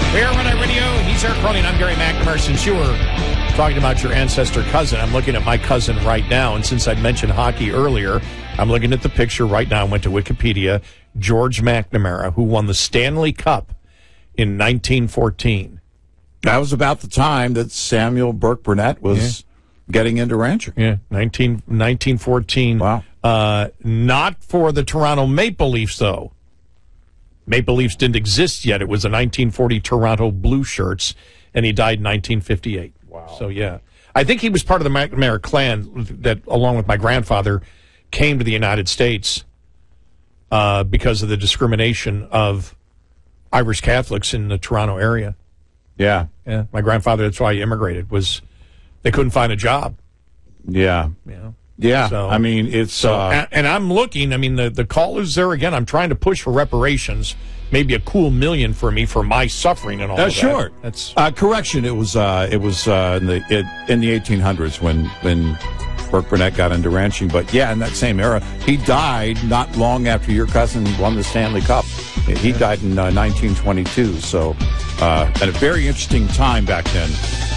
We are Runner Radio. He's Eric Cronin. I'm Gary McNamara. Since you were talking about your ancestor cousin, I'm looking at my cousin right now. And since I mentioned hockey earlier, I'm looking at the picture right now. I went to Wikipedia. George McNamara, who won the Stanley Cup in 1914. That was about the time that Samuel Burke Burnett was getting into ranching. Yeah, 1914. Wow. Not for the Toronto Maple Leafs, though. Maple Leafs didn't exist yet. It was the 1940 Toronto Blue Shirts, and he died in 1958. Wow. So, yeah. I think he was part of the McNamara clan that, along with my grandfather, came to the United States because of the discrimination of Irish Catholics in the Toronto area. Yeah. Yeah. My grandfather, that's why he immigrated, was they couldn't find a job. Yeah. Yeah. Yeah. So, I mean, it's... and I'm looking, I mean, the call is there again. I'm trying to push for reparations, maybe a cool $1 million for me for my suffering and all of that. Sure. That's correction, it was in the 1800s when Burke Burnett got into ranching. But, yeah, in that same era, he died not long after your cousin won the Stanley Cup. He died in 1922, so at a very interesting time back then.